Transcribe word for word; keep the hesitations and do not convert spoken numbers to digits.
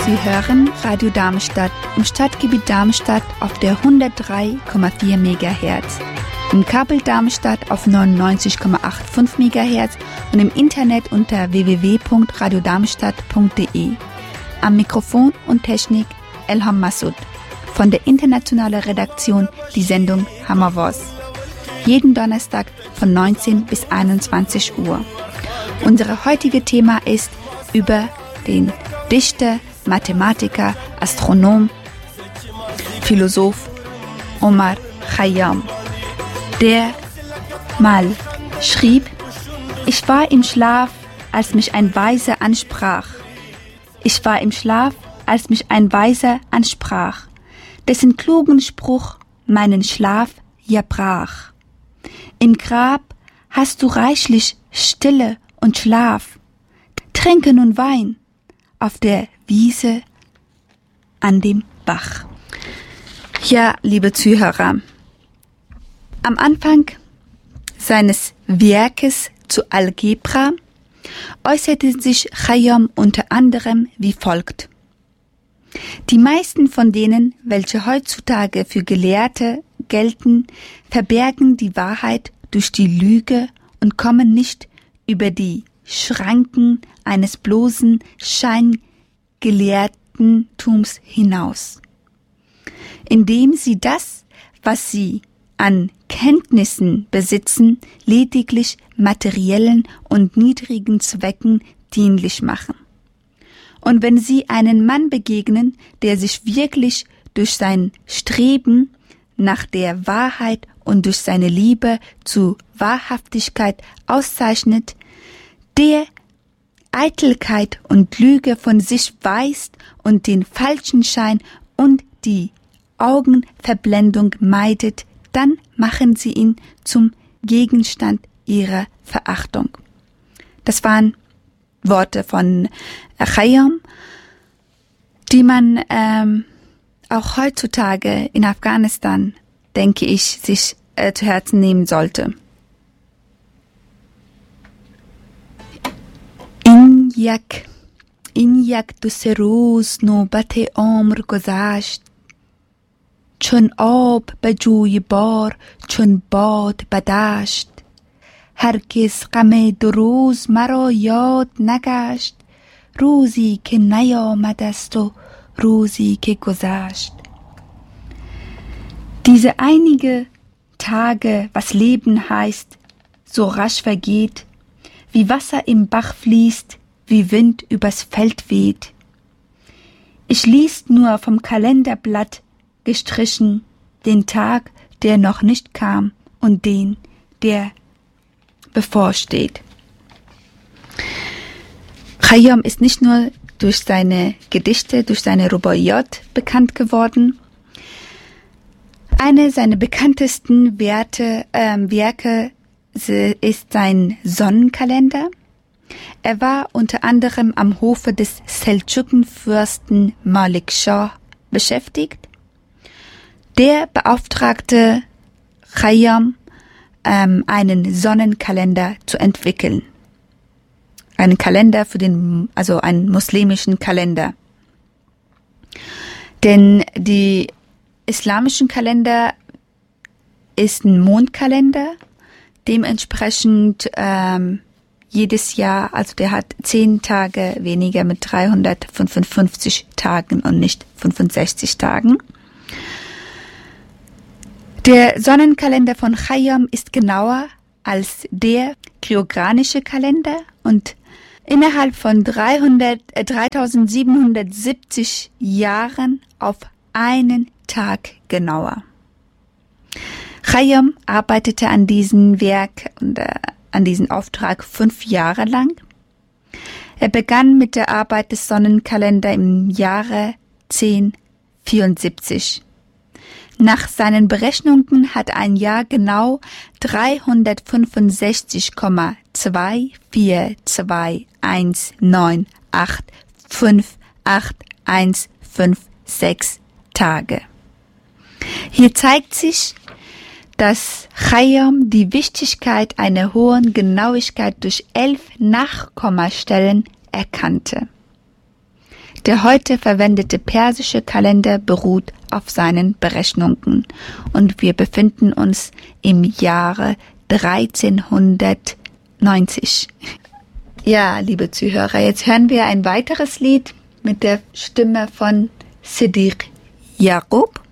Sie hören Radio Darmstadt im Stadtgebiet Darmstadt auf der hundertdrei Komma vier Megahertz, im Kabel Darmstadt auf neunundneunzig Komma fünfundachtzig Megahertz und im Internet unter w w w punkt radio darmstadt punkt d e. Am Mikrofon und Technik Elham Massoud. Von der internationalen Redaktion die Sendung Hammerwurst. Jeden Donnerstag von neunzehn bis einundzwanzig Uhr. Unser heutiges Thema ist über den Dichter, Mathematiker, Astronom, Philosoph Omar Khayyam, der mal schrieb: Ich war im Schlaf, als mich ein Weiser ansprach. Ich war im Schlaf, als mich ein Weiser ansprach, dessen klugen Spruch meinen Schlaf ja brach. Im Grab hast du reichlich Stille und Schlaf. Trinke nun Wein auf der Wiese an dem Bach. Ja, liebe Zuhörer, am Anfang seines Werkes zu Algebra äußerte sich Khayyam unter anderem wie folgt: Die meisten von denen, welche heutzutage für Gelehrte gelten, verbergen die Wahrheit durch die Lüge und kommen nicht über die Schranken eines bloßen Scheingelehrtentums hinaus, indem sie das, was sie an Kenntnissen besitzen, lediglich materiellen und niedrigen Zwecken dienlich machen. Und wenn sie einen Mann begegnen, der sich wirklich durch sein Streben nach der Wahrheit und durch seine Liebe zu Wahrhaftigkeit auszeichnet, der Eitelkeit und Lüge von sich weist und den falschen Schein und die Augenverblendung meidet, dann machen sie ihn zum Gegenstand ihrer Verachtung. Das waren Worte von Khayyam, die man ähm, auch heutzutage in Afghanistan, denke ich, sich äh, zu Herzen nehmen sollte. این یک این یک دو سه روز نوبت عمر گذشت، چون آب به جوی بار، چون باد به دشت. هرگز غم دو روز مرا یاد نگشت، روزی که نیامد است و روزی که گذشت. Diese einige Tage, was Leben heißt, so rasch vergeht, wie Wasser im Bach fließt, wie Wind übers Feld weht. Ich lies nur vom Kalenderblatt gestrichen den Tag, der noch nicht kam, und den, der bevorsteht. Khayyam ist nicht nur durch seine Gedichte, durch seine Rubaiyat bekannt geworden. Eine seiner bekanntesten Werte, äh, Werke ist sein Sonnenkalender. Er war unter anderem am Hofe des Seldschukenfürsten Malik Schah beschäftigt. Der beauftragte Khayyam, ähm, einen Sonnenkalender zu entwickeln. Einen Kalender für den, also einen muslimischen Kalender. Denn die islamischen Kalender ist ein Mondkalender. Dementsprechend ähm, jedes Jahr, also der hat zehn Tage weniger mit dreihundertfünfundfünfzig Tagen und nicht fünfundsechzig Tagen. Der Sonnenkalender von Khayyam ist genauer als der gregorianische Kalender und innerhalb von dreihundert, äh, dreitausendsiebenhundertsiebzig Jahren auf einen Tag genauer. Khayyam arbeitete an diesem Werk und äh, an diesem Auftrag fünf Jahre lang. Er begann mit der Arbeit des Sonnenkalenders im Jahre zehnhundertvierundsiebzig. Nach seinen Berechnungen hat ein Jahr genau dreihundertfünfundsechzig Komma zwei vier zwei eins neun acht fünf acht eins fünf sechs Tage. Hier zeigt sich, dass Khayyam die Wichtigkeit einer hohen Genauigkeit durch elf Nachkommastellen erkannte. Der heute verwendete persische Kalender beruht auf seinen Berechnungen und wir befinden uns im Jahre dreizehnhundertneunzig. Ja, liebe Zuhörer, jetzt hören wir ein weiteres Lied mit der Stimme von Siddiq Yaqub.